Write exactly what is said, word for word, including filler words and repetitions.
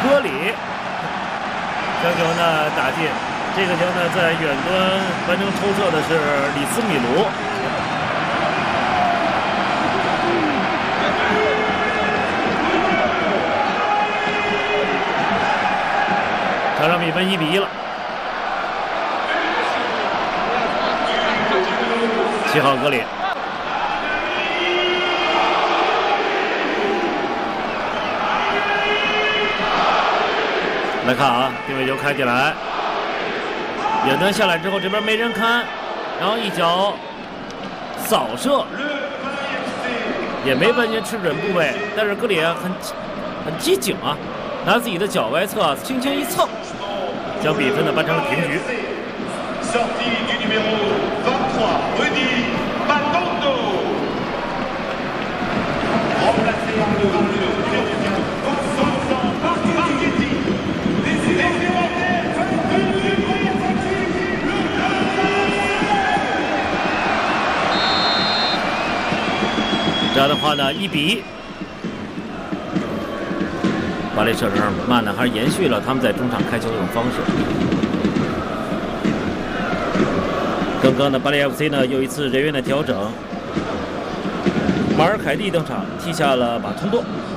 戈里将球呢打进。这个球呢在远端完成抽射的是里斯米卢。场上比分一比一了。七号格里。来看啊，定位球开起来，远端下来之后，这边没人看，然后一脚扫射，也没完全吃准部位，但是格里很很机警啊，拿自己的脚外侧轻轻一蹭，将比分呢扳成了平局。这样的话呢，一比一，巴黎圣日耳曼呢还是延续了他们在中场开球的这种方式。刚刚的巴黎 F C 呢又一次人员的调整，马尔凯蒂登场，踢下了马通多。